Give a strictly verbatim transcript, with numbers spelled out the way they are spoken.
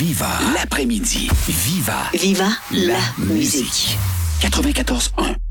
Viva l'après-midi. Viva. Viva la, la musique. musique. quatre-vingt-quatorze un.